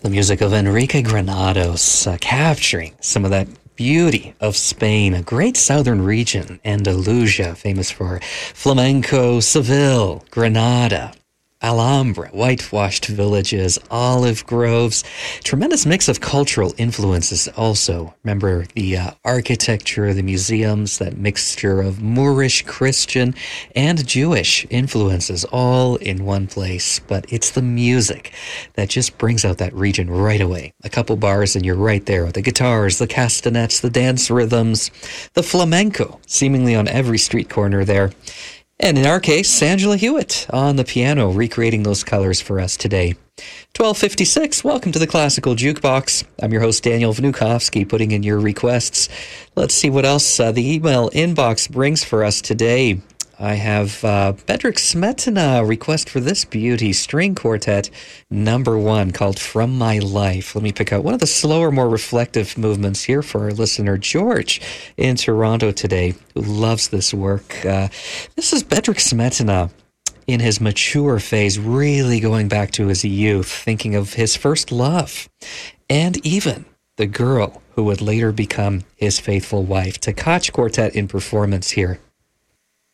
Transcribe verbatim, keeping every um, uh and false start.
The music of Enrique Granados, uh, capturing some of that beauty of Spain, a great southern region, Andalusia, famous for flamenco, Seville, Granada, Alhambra, whitewashed villages, olive groves, tremendous mix of cultural influences also. Remember the uh, architecture, the museums, that mixture of Moorish, Christian, and Jewish influences all in one place. But it's the music that just brings out that region right away. A couple bars and you're right there with the guitars, the castanets, the dance rhythms, the flamenco, seemingly on every street corner there. And in our case, Angela Hewitt on the piano, recreating those colors for us today. twelve fifty-six, welcome to the Classical Jukebox. I'm your host, Daniel Vnukovsky, putting in your requests. Let's see what else uh, the email inbox brings for us today. I have uh, Bedřich Smetana request for this beauty, string quartet number one, called From My Life. Let me pick out one of the slower, more reflective movements here for our listener, George, in Toronto today, who loves this work. Uh, this is Bedřich Smetana in his mature phase, really going back to his youth, thinking of his first love, and even the girl who would later become his faithful wife. Tkach Quartet in performance here.